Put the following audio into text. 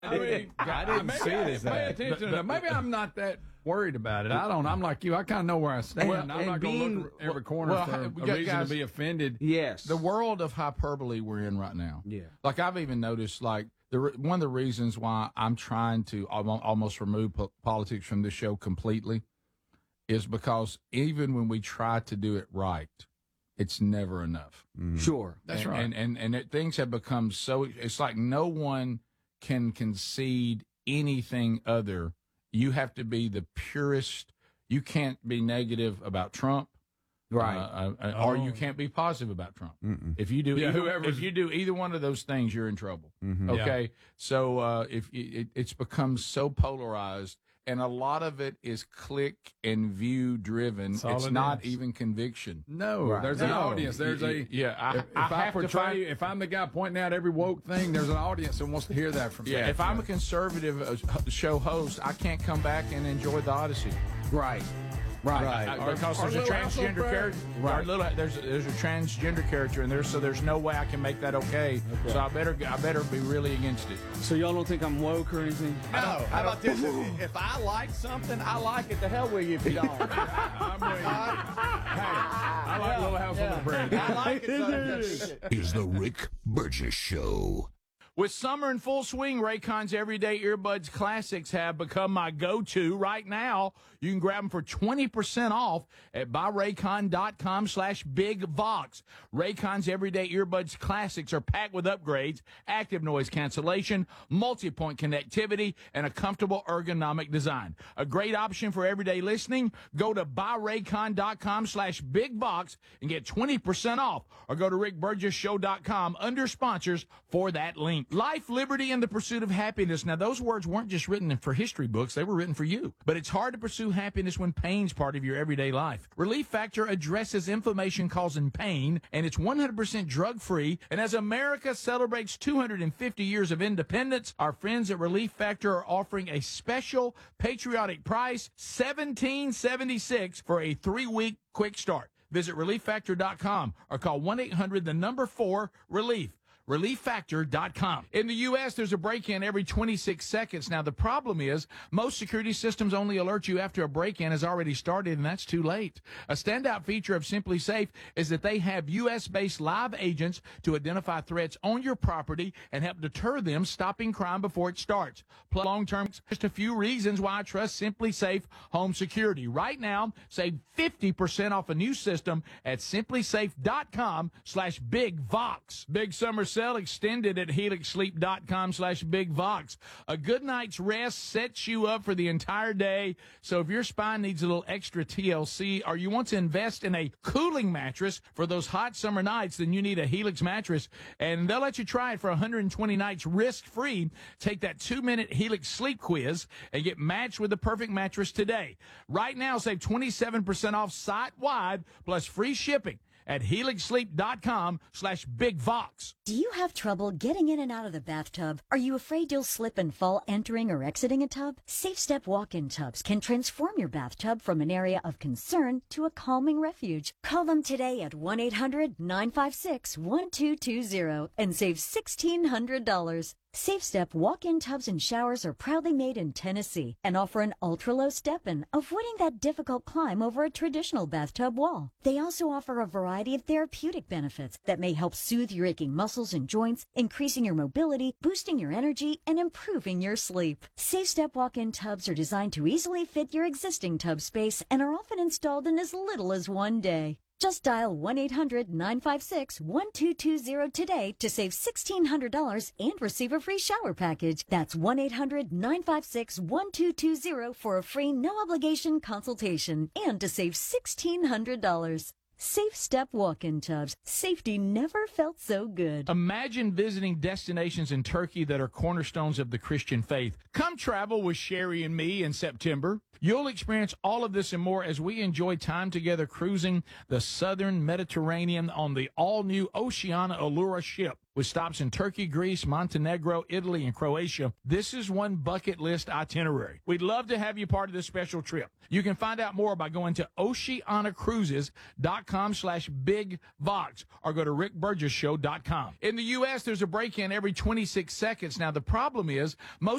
I mean, I didn't see it as pay that. attention to that. Maybe I'm not that worried about it. I don't. I'm like you. I kind of know where I stand. Well, I'm and not going to being- look at every corner well, for we a got reason guys- to be offended. Yes. The world of hyperbole we're in right now. Yeah. Like I've even noticed, like one of the reasons why I'm trying to almost remove politics from the show completely is because even when we try to do it right, it's never enough. Sure. That's right. And things have become so. It's like no one can concede anything other. You have to be the purest. You can't be negative about Trump, Right. or you can't be positive about Trump. If you do, if you do either one of those things, you're in trouble. Okay, so if it's become so polarized, and a lot of it is click and view driven. It's not even conviction. No, Right. there's an audience. There's a yeah. if I'm the guy pointing out every woke thing, there's an audience that wants to hear that from me. Yeah, if I'm a conservative show host, I can't come back and enjoy the Odyssey. Right. Right. Because there's a transgender character. Right. There's a transgender character in there, so there's no way I can make that okay. So I better be really against it. So y'all don't think I'm woke or anything? No. How about this? If I like something, I like it. The hell with you if you don't. I'm with you. Hey, I like Little House on the Prairie. I like it. So is the Rick Burgess Show. With summer in full swing, Raycon's Everyday Earbuds Classics have become my go-to. Right now, you can grab them for 20% off at buyraycon.com/bigvox. Raycon's Everyday Earbuds Classics are packed with upgrades, active noise cancellation, multi-point connectivity, and a comfortable ergonomic design. A great option for everyday listening. Go to buyraycon.com/bigvox and get 20% off, or go to rickburgessshow.com under sponsors for that link. Life, liberty, and the pursuit of happiness. Now, those words weren't just written for history books. They were written for you. But it's hard to pursue happiness when pain's part of your everyday life. Relief Factor addresses inflammation-causing pain, and it's 100% drug-free. And as America celebrates 250 years of independence, our friends at Relief Factor are offering a special patriotic price, $17.76 for a 3-week quick start. Visit ReliefFactor.com or call 1-800-4-RELIEF. ReliefFactor.com. In the U.S., there's a break-in every 26 seconds. Now, the problem is most security systems only alert you after a break-in has already started, and that's too late. A standout feature of Simply Safe is that they have U.S.-based live agents to identify threats on your property and help deter them, stopping crime before it starts. Plus, long-term, just a few reasons why I trust Simply Safe Home Security. Right now, save 50% off a new system at simplysafe.com/bigvox. Big summer sale extended at helixsleep.com/bigvox. A good night's rest sets you up for the entire day. So if your spine needs a little extra TLC, or you want to invest in a cooling mattress for those hot summer nights, then you need a Helix mattress. And they'll let you try it for 120 nights risk-free. Take that 2-minute Helix sleep quiz and get matched with the perfect mattress today. Right now, save 27% off site-wide plus free shipping at helixsleep.com/bigvox. Do you have trouble getting in and out of the bathtub? Are you afraid you'll slip and fall entering or exiting a tub? Safe Step walk-in tubs can transform your bathtub from an area of concern to a calming refuge. Call them today at 1-800-956-1220 and save $1,600. Safe Step walk-in tubs and showers are proudly made in Tennessee and offer an ultra-low step-in, avoiding that difficult climb over a traditional bathtub wall. They also offer a variety of therapeutic benefits that may help soothe your aching muscles and joints, increasing your mobility, boosting your energy, and improving your sleep. Safe Step walk-in tubs are designed to easily fit your existing tub space and are often installed in as little as one day. Just dial 1-800-956-1220 today to save $1,600 and receive a free shower package. That's 1-800-956-1220 for a free no-obligation consultation and to save $1,600. Safe Step walk-in tubs. Safety never felt so good. Imagine visiting destinations in Turkey that are cornerstones of the Christian faith. Come travel with Sherry and me in September. You'll experience all of this and more as we enjoy time together cruising the southern Mediterranean on the all-new Oceania Allura ship. with stops in Turkey, Greece, Montenegro, Italy, and Croatia. This is one bucket list itinerary. We'd love to have you part of this special trip. You can find out more by going to oceanacruises.com/bigvox or go to rickburgess.show.com. In the U.S., there's a break-in every 26 seconds. Now, the problem is most